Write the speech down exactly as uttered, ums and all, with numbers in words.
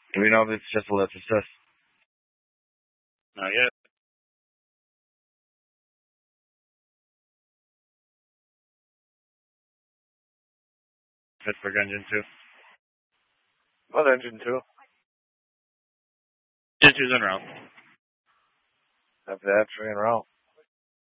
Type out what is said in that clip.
Do we know if it's just a lift assist? Not yet. Pittsburgh engine two. What engine two? Engine two's en route. Have that en route.